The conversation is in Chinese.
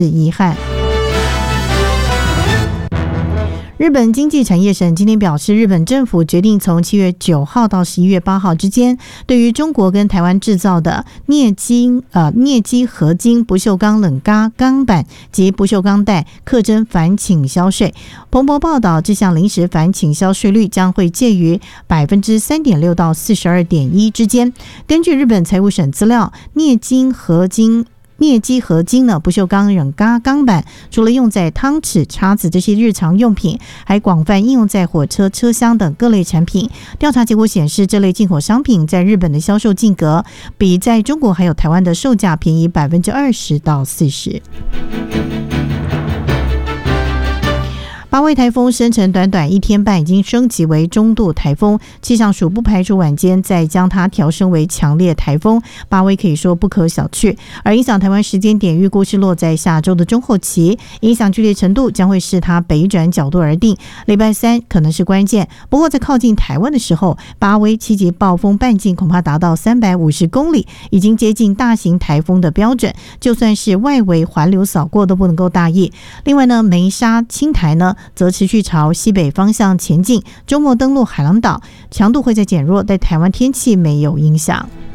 遗憾。日本经济产业省今天表示，日本政府决定从7月9号到11月8号之间，对于中国跟台湾制造的镍基合金不锈钢冷钢板及不锈钢带课征反倾销税。彭博报道，这项临时反倾销税率将会介于 3.6% 到 42.1% 之间。根据日本财务省资料，镍基合金呢，不锈钢冷钢板除了用在汤匙、叉子这些日常用品，还广泛应用在火车、车厢等各类产品。调查结果显示，这类进口商品在日本的销售价格比在中国还有台湾的售价便宜 20% 到 40%。八威台风生成短短1天半，已经升级为中度台风，气象署不排除晚间再将它调升为强烈台风。八威可以说不可小觑，而影响台湾时间点预估是落在下周的中后期，影响剧烈程度将会视它北转角度而定。礼拜3可能是关键，不过在靠近台湾的时候，八威7级暴风半径恐怕达到350公里，已经接近大型台风的标准，就算是外围环流扫过都不能够大意。另外呢，梅沙青台呢则持续朝西北方向前进，周末登陆海南岛，强度会再减弱，对台湾天气没有影响。